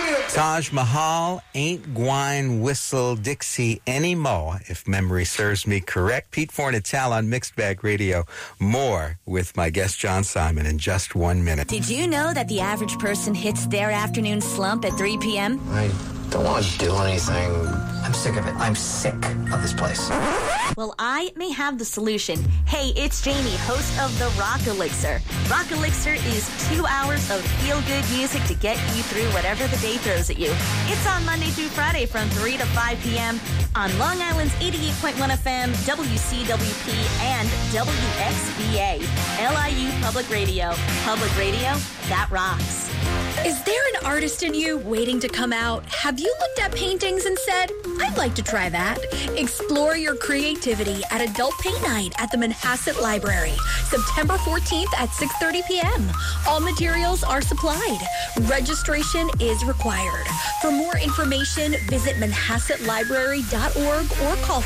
Taj Mahal ain't gwine whistle Dixie anymore, if memory serves me correct. Pete Fornatal on Mixed Bag Radio. More with my guest John Simon in just 1 minute. Did you know that the average person hits their afternoon slump at 3 p.m.? I don't want to do anything. I'm sick of it. I'm sick of this place. Well, I may have the solution. Hey, it's Jamie, host of The Rock Elixir. Rock Elixir is 2 hours of feel-good music to get you through whatever the day throws at you. It's on Monday through Friday from 3 to 5 p.m. on Long Island's 88.1 FM, WCWP, and WXBA, LIU Public Radio. Public radio that rocks. Is there an artist in you waiting to come out? Have you looked at paintings and said, I'd like to try that? Explore your creativity at Adult Paint Night at the Manhasset Library, September 14th at 6:30 p.m. All materials are supplied. Registration is required. For more information, visit manhassetlibrary.org or call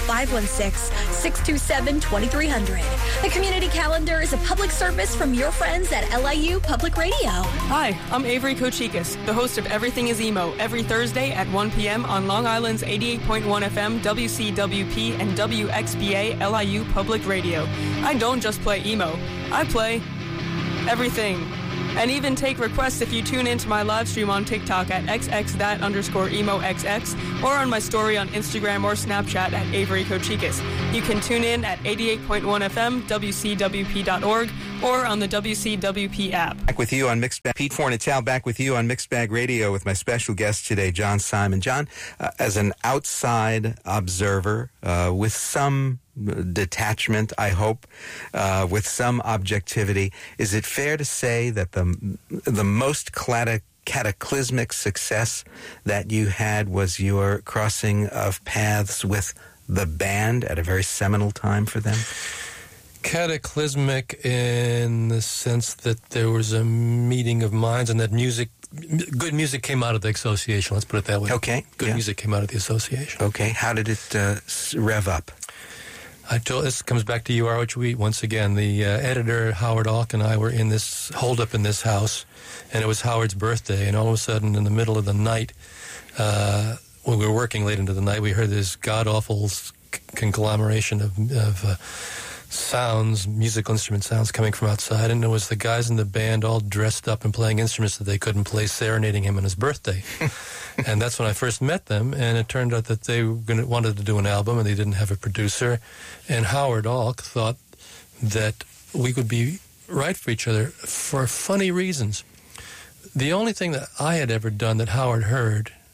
516-627-2300. The community calendar is a public service from your friends at LIU Public Radio. Hi, I'm Avery Kochikis, the host of Everything is Emo, every Thursday at 1 p.m. on Long Island's 88.1 FM, WCWP, and WXBA LIU Public Radio. I don't just play emo, I play everything. And even take requests if you tune into my live stream on TikTok at xxthat_emoxx or on my story on Instagram or Snapchat at Avery Kochikis. You can tune in at 88.1 FM, WCWP.org, or on the WCWP app. Back with you on Mixed Bag. Pete Fornatal back with you on Mixed Bag Radio with my special guest today, John Simon. John, as an outside observer, with some detachment, I hope, with some objectivity, is it fair to say that the most cataclysmic success that you had was your crossing of paths with the band at a very seminal time for them? Cataclysmic in the sense that there was a meeting of minds and that good music came out of the association. Let's put it that way. Okay. Good music came out of the association. Okay. How did it rev up? This comes back to URHWE once again. The editor, Howard Alk, and I were in this holdup in this house, and it was Howard's birthday, and all of a sudden, in the middle of the night, when we were working late into the night, we heard this god-awful conglomeration of sounds, musical instrument sounds coming from outside, and it was the guys in the band all dressed up and playing instruments that they couldn't play, serenading him on his birthday. And that's when I first met them, and it turned out that they wanted to do an album, and they didn't have a producer, and Howard Alk thought that we would be right for each other for funny reasons. The only thing that I had ever done that Howard heard